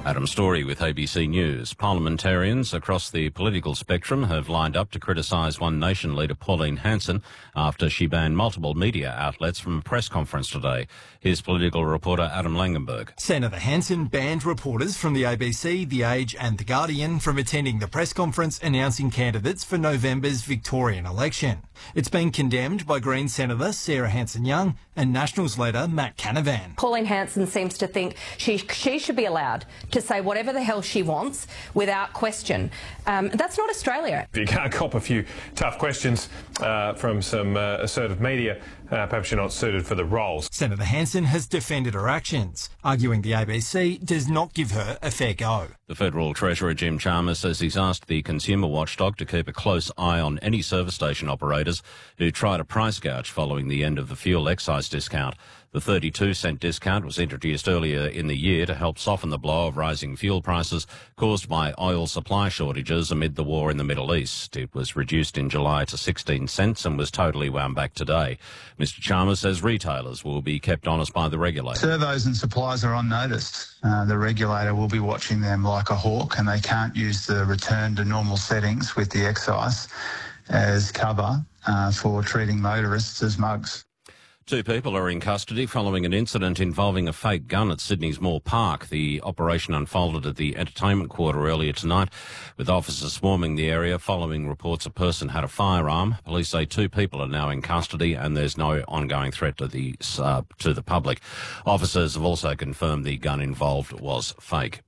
Adam Story with ABC News. Parliamentarians across the political spectrum have lined up to criticise One Nation leader Pauline Hanson after she banned multiple media outlets from a press conference today. Here's political reporter Adam Langenberg. Senator Hanson banned reporters from the ABC, The Age and The Guardian from attending the press conference announcing candidates for November's Victorian election. It's been condemned by Green Senator Sarah Hanson-Young and Nationals leader Matt Canavan. Pauline Hanson seems to think she should be allowed to say whatever the hell she wants without question. That's not Australia. If you can't cop a few tough questions from some assertive media, perhaps you're not suited for the roles. Senator Hanson has defended her actions, arguing the ABC does not give her a fair go. The Federal Treasurer Jim Chalmers says he's asked the consumer watchdog to keep a close eye on any service station operators who try to price gouge following the end of the fuel excise discount. The 32-cent discount was introduced earlier in the year to help soften the blow of rising fuel prices caused by oil supply shortages amid the war in the Middle East. It was reduced in July to 16 cents and was totally wound back today. Mr Chalmers says retailers will be kept honest by the regulator. Servos and suppliers are on notice. The regulator will be watching them like a hawk, and they can't use the return to normal settings with the excise as cover for treating motorists as mugs. 2 people are in custody following an incident involving a fake gun at Sydney's Moore Park. The operation unfolded at the entertainment quarter earlier tonight, with officers swarming the area following reports a person had a firearm. Police say 2 people are now in custody and there's no ongoing threat to the public. Confirmed the gun involved was fake.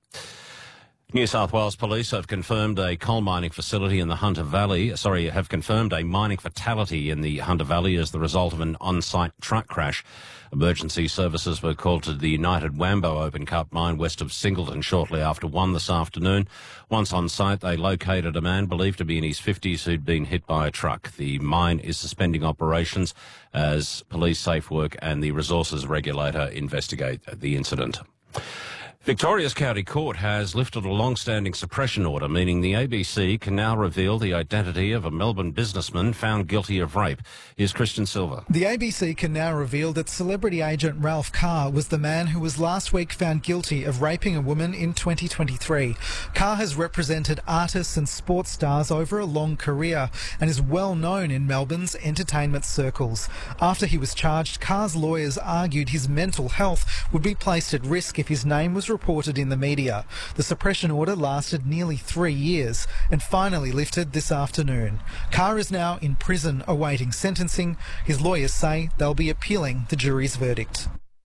New South Wales Police have confirmed a coal mining facility in the Hunter Valley. Have confirmed a mining fatality in the Hunter Valley as the result of an on-site truck crash. Emergency services were called to the United Wambo open cut mine west of Singleton shortly after 1 this afternoon. Once on site, they located a man believed to be in his 50s who'd been hit by a truck. The mine is suspending operations as police safe work and the resources regulator investigate the incident. Victoria's County Court has lifted a long-standing suppression order, meaning the ABC can now reveal the identity of a Melbourne businessman found guilty of rape. Here's Christian Silver. The ABC can now reveal that celebrity agent Ralph Carr was the man who was last week found guilty of raping a woman in 2023. Carr has represented artists and sports stars over a long career and is well known in Melbourne's entertainment circles. After he was charged, Carr's lawyers argued his mental health would be placed at risk if his name was reported in the media. The suppression order lasted nearly 3 years and finally lifted this afternoon. Carr is now in prison awaiting sentencing. His lawyers say they'll be appealing the jury's verdict.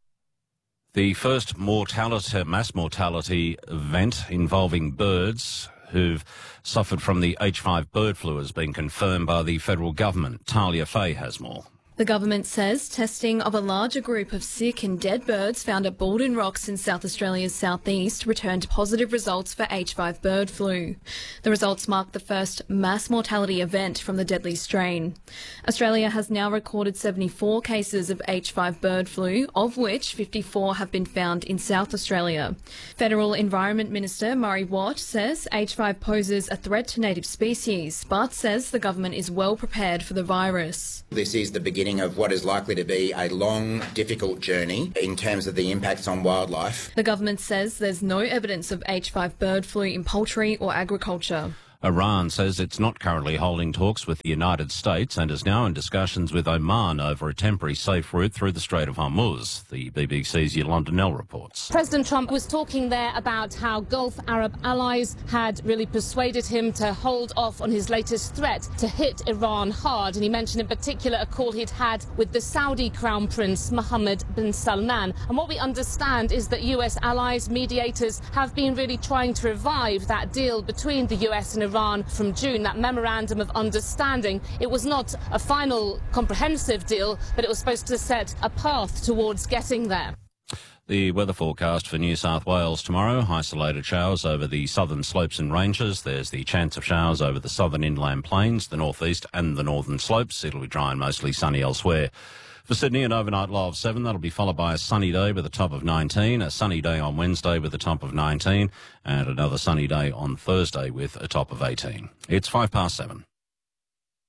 The first mass mortality event involving birds who've suffered from the H5 bird flu has been confirmed by the federal government. Talia Fay has more. The government says testing of a larger group of sick and dead birds found at Baldwin Rocks in South Australia's southeast returned positive results for H5 bird flu. The results mark the first mass mortality event from the deadly strain. Australia has now recorded 74 cases of H5 bird flu, of which 54 have been found in South Australia. Federal Environment Minister Murray Watt says H5 poses a threat to native species, but says the government is well prepared for the virus. This is the beginning of what is likely to be a long, difficult journey in terms of the impacts on wildlife. The government says there's no evidence of H5 bird flu in poultry or agriculture. Iran says it's not currently holding talks with the United States and is now in discussions with Oman over a temporary safe route through the Strait of Hormuz. The BBC's Yolanda Nell reports. President Trump was talking there about how Gulf Arab allies had really persuaded him to hold off on his latest threat to hit Iran hard. And he mentioned in particular a call he'd had with the Saudi Crown Prince Mohammed bin Salman. And what we understand is that US allies, mediators, have been really trying to revive that deal between the US and Iran from June, that memorandum of understanding. It was not a final comprehensive deal, but it was supposed to set a path towards getting there. The weather forecast for New South Wales tomorrow: isolated showers over the southern slopes and ranges. There's the chance of showers over the southern inland plains, the northeast and the northern slopes. It'll be dry and mostly sunny elsewhere. For Sydney, an overnight low of 7. That'll be followed by a sunny day with a top of 19, a sunny day on Wednesday with a top of 19, and another sunny day on Thursday with a top of 18. It's 7:05.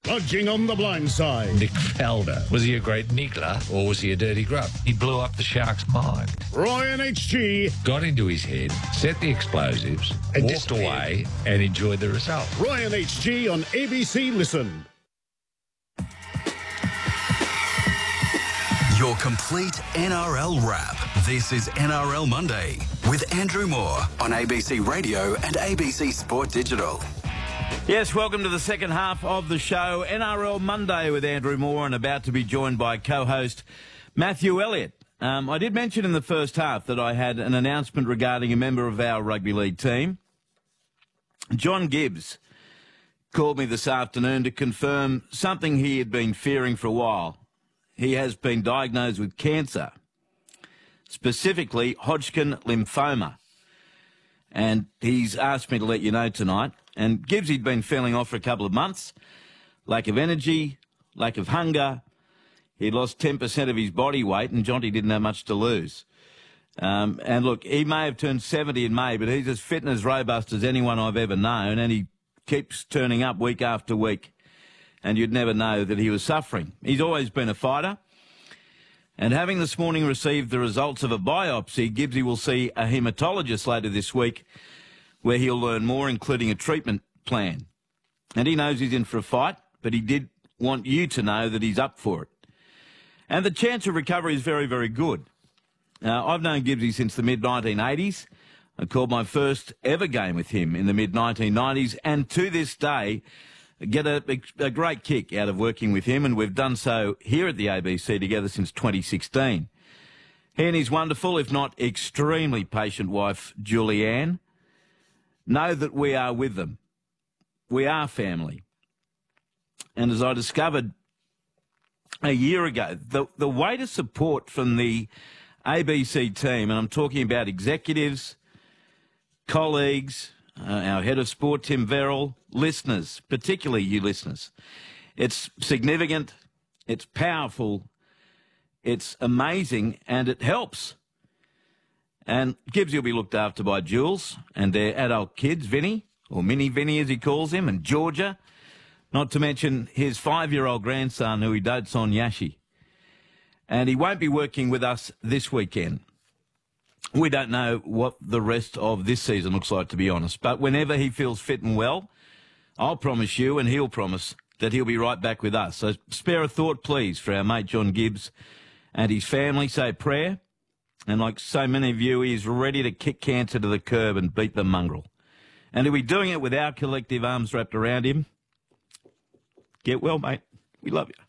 Lodging on the blind side. Nick Calder. Was he a great niggler or was he a dirty grub? He blew up the Shark's mind. Ryan HG. Got into his head, set the explosives, And walked away and enjoyed the result. Ryan HG on ABC Listen. Your complete NRL wrap. This is NRL Monday with Andrew Moore on ABC Radio and ABC Sport Digital. Yes, welcome to the second half of the show, NRL Monday with Andrew Moore, and about to be joined by co-host Matthew Elliott. I did mention in the first half that I had an announcement regarding a member of our rugby league team. John Gibbs called me this afternoon to confirm something he had been fearing for a while. He has been diagnosed with cancer, specifically Hodgkin lymphoma. And he's asked me to let you know tonight. And Gibbs, he'd been feeling off for a couple of months. Lack of energy, lack of hunger. He'd lost 10% of his body weight, and Jonty didn't have much to lose. And look, he may have turned 70 in May, but he's as fit and as robust as anyone I've ever known, and he keeps turning up week after week. And you'd never know that he was suffering. He's always been a fighter. And having this morning received the results of a biopsy, Gibbsy will see a haematologist later this week, where he'll learn more, including a treatment plan. And he knows he's in for a fight, but he did want you to know that he's up for it. And the chance of recovery is very, very good. I've known Gibbsy since the mid-1980s. I called my first ever game with him in the mid-1990s, and to this day, get a great kick out of working with him, and we've done so here at the ABC together since 2016. He and his wonderful, if not extremely patient wife, Julianne, know that we are with them. We are family. And as I discovered a year ago, the weight of support from the ABC team, and I'm talking about executives, colleagues, our head of sport, Tim Verrill, listeners, particularly you listeners. It's significant, it's powerful, it's amazing, and it helps. And Gibbs will be looked after by Jules and their adult kids, Vinny, or Mini Vinny as he calls him, and Georgia, not to mention his 5-year-old grandson who he dotes on, Yashi. And he won't be working with us this weekend. We don't know what the rest of this season looks like, to be honest. But whenever he feels fit and well, I'll promise you, and he'll promise, that he'll be right back with us. So spare a thought, please, for our mate John Gibbs and his family. Say a prayer. And like so many of you, he's ready to kick cancer to the curb and beat the mongrel. And he'll be doing it with our collective arms wrapped around him. Get well, mate. We love you.